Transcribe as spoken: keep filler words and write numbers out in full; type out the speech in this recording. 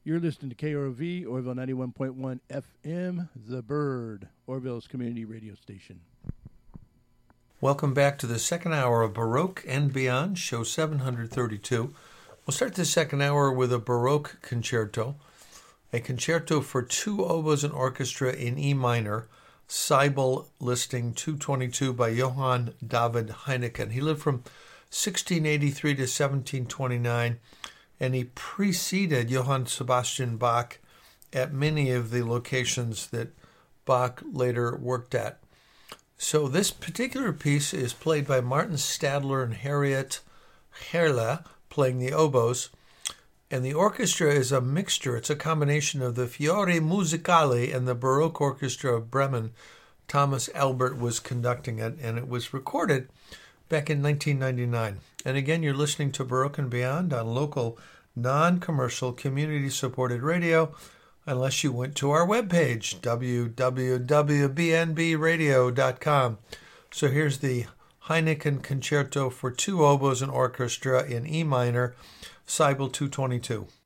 You're listening to K R O V, Orville ninety-one point one F M, The Bird, Orville's community radio station. Welcome back to the second hour of Baroque and Beyond, show seven hundred thirty-two. We'll start the second hour with a Baroque concerto, a concerto for two oboes and orchestra in E minor, Seibel listing two twenty-two by Johann David Heineken. He lived from sixteen eighty-three to seventeen twenty-nine, and he preceded Johann Sebastian Bach at many of the locations that Bach later worked at. So this particular piece is played by Martin Stadler and Harriet Herle, playing the oboes, and the orchestra is a mixture. It's a combination of the Fiori Musicali and the Baroque Orchestra of Bremen. Thomas Albert was conducting it, and it was recorded back in nineteen ninety-nine. And again, you're listening to Baroque and Beyond on local, non-commercial, community-supported radio, unless you went to our webpage, w w w dot b n b radio dot com. So here's the Heineken Concerto for two oboes and orchestra in E minor, Seibel two twenty-two.